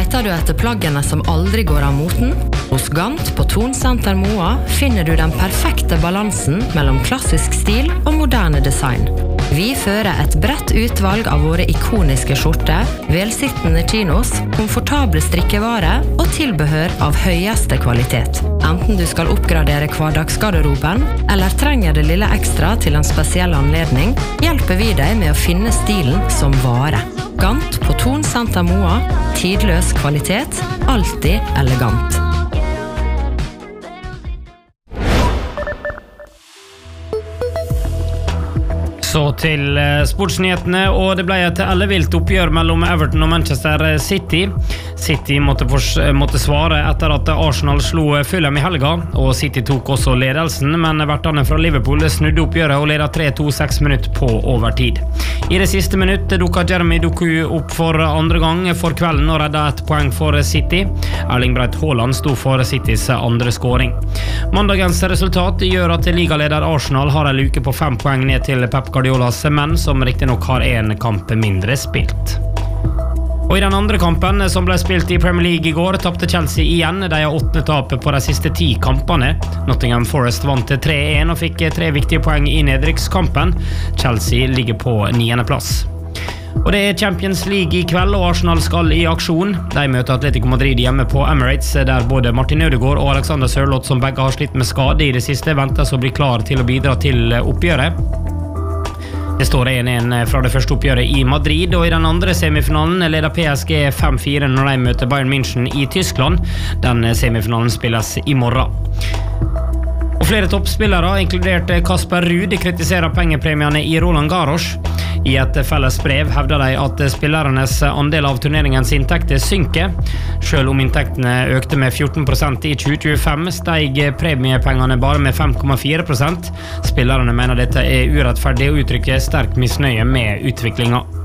Leiter du etter plaggene som aldri går av moten? Hos Gant på Tonsenter Moa finner du den perfekte balansen mellom klassisk stil og moderne design. Vi fører et bredt utvalg av våre ikoniske skjorter, velsittende chinos, komfortable strikkevare og tilbehør av høyeste kvalitet. Enten du skal oppgradere hverdagsgarderoben, eller trenger det lille ekstra til en spesiell anledning, hjelper vi deg med å finne stilen som varer. Gant på Tonsenter Moa, tidløs kvalitet, alltid elegant. Så til sportsnyhetene, og det ble et ellevilt oppgjør mellom Everton og Manchester City. City måtte svare etter at Arsenal slo Fulham i helga, og City tok også ledelsen, men vertene fra Liverpool snudde oppgjøret og ledet 3-2 6 minutter på overtid. I det siste minuttet dukket Jeremy Doku opp for andre gang for kvelden og reddet et poeng for City. Erling Braut Haaland sto for Citys andre scoring. Mandagens resultat gjør at ligaleder Arsenal har en luke på 5 poeng ned til Pep Guardiolas menn, som riktig nok har en kamp mindre spilt. Og i den andre kampen som ble spilt i Premier League i går, tappte Chelsea igjen. De har 8 tap på de siste 10 kampene. Nottingham Forest vant 3-1 og fikk 3 viktige poeng i nedrykkskampen. Chelsea ligger på 9. plass. Og det er Champions League i kveld, og Arsenal skal i aksjon. De møter Atletico Madrid hjemme på Emirates, der både Martin Ødegaard og Alexander Sørloth, som begge har slitt med skade i det siste, ventes å bli klar til å bidra til oppgjøret. Det står 1-1 fra det første oppgjøret i Madrid, og i den andre semifinalen leder PSG 5-4 når de møter Bayern München i Tyskland. Den semifinalen spilles i morgen. Og flere toppspillere, inkludert Kasper Ruud, kritiserer pengepremiene i Roland Garros. I et felles brev hevder de at spillernes andel av turneringens inntekter synker. Selv om inntektene økte med 14% i 2025, steg premiepengene bare med 5,4%. Spillerne mener dette er urettferdig og uttrykker sterk misnøye med utviklingen.